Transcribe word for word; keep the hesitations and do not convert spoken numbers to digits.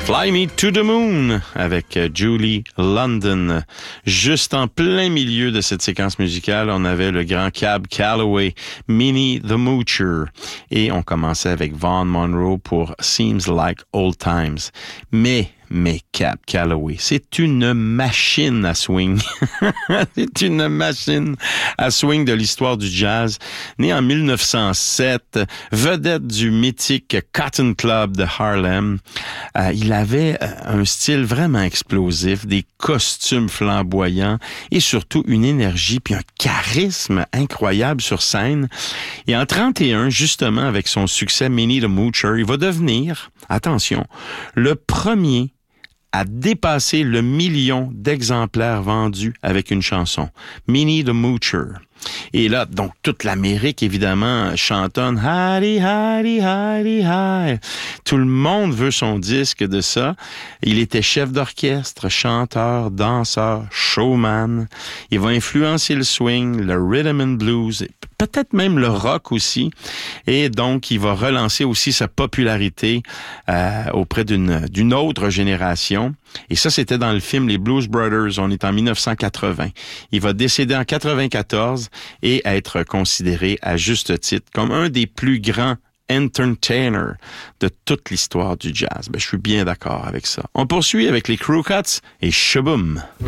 Fly Me to the Moon avec Julie London. Juste en plein milieu de cette séquence musicale, on avait le grand Cab Calloway, Minnie the Moocher. Et on commençait avec Vaughn Monroe pour Seems Like Old Times. Mais Mais Cab Calloway, c'est une machine à swing. C'est une machine à swing de l'histoire du jazz. Né en mille neuf cent sept, vedette du mythique Cotton Club de Harlem, euh, il avait un style vraiment explosif, des costumes flamboyants et surtout une énergie puis un charisme incroyable sur scène. Et en trente et un, justement, avec son succès Minnie the Moocher, il va devenir, attention, le premier à dépasser le million d'exemplaires vendus avec une chanson. Minnie the Moocher. Et là, donc, toute l'Amérique, évidemment, chantonne « Heidi, Heidi, Heidi, Heidi ». Tout le monde veut son disque de ça. Il était chef d'orchestre, chanteur, danseur, showman. Il va influencer le swing, le rhythm and blues, peut-être même le rock aussi. Et donc, il va relancer aussi sa popularité euh, auprès d'une, d'une autre génération. Et ça, c'était dans le film Les Blues Brothers. On est en mille neuf cent quatre-vingts. Il va décéder en quatre-vingt-quatorze et être considéré à juste titre comme un des plus grands entertainers de toute l'histoire du jazz. Ben, je suis bien d'accord avec ça. On poursuit avec les Crew Cuts et Shaboom.